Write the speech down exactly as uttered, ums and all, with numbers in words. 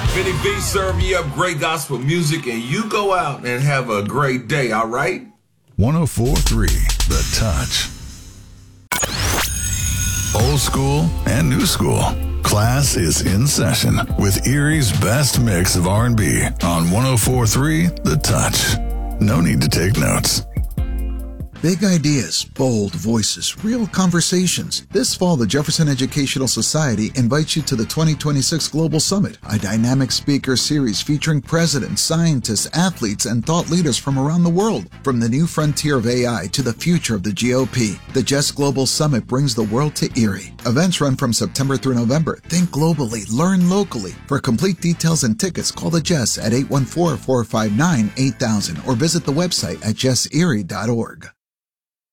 Benny B serving you up great gospel music, and you go out and have a great day, all right? one oh four point three The Touch. Old school and new school. Class is in session with Erie's best mix of R and B on one oh four point three The Touch. No need to take notes. Big ideas, bold voices, real conversations. This fall, the Jefferson Educational Society invites you to the twenty twenty-six Global Summit, a dynamic speaker series featuring presidents, scientists, athletes, and thought leaders from around the world. From the new frontier of A I to the future of the G O P, the Jess Global Summit brings the world to Erie. Events run from September through November. Think globally, learn locally. For complete details and tickets, call the Jess at eight one four, four five nine, eight thousand or visit the website at jess erie dot org.